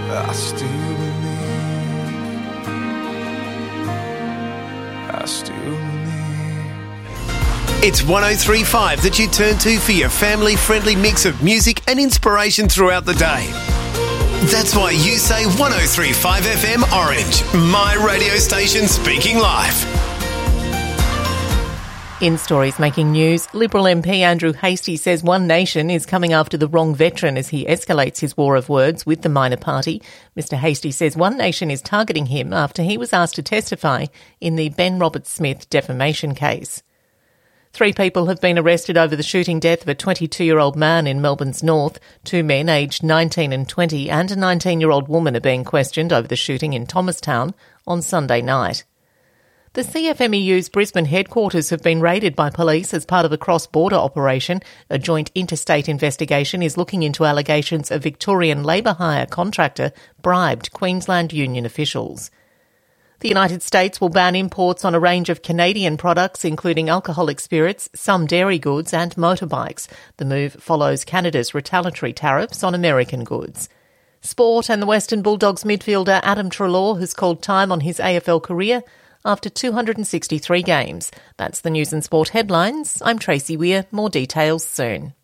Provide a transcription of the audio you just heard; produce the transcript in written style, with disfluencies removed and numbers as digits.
I still believe. It's 103.5 that you turn to for your family-friendly mix of music and inspiration throughout the day. That's why you say 103.5 FM Orange, my radio station speaking live. In stories making news, Liberal MP Andrew Hastie says One Nation is coming after the wrong veteran as he escalates his war of words with the minor party. Mr Hastie says One Nation is targeting him after he was asked to testify in the Ben Roberts-Smith defamation case. 3 people have been arrested over the shooting death of a 22-year-old man in Melbourne's north. 2 men aged 19 and 20 and a 19-year-old woman are being questioned over the shooting in Thomastown on Sunday night. The CFMEU's Brisbane headquarters have been raided by police as part of a cross-border operation. A joint interstate investigation is looking into allegations a Victorian labour hire contractor bribed Queensland union officials. The United States will ban imports on a range of Canadian products, including alcoholic spirits, some dairy goods and motorbikes. The move follows Canada's retaliatory tariffs on American goods. Sport, and the Western Bulldogs midfielder Adam Treloar has called time on his AFL career after 263 games. That's the news and sport headlines. I'm Tracy Weir. More details soon.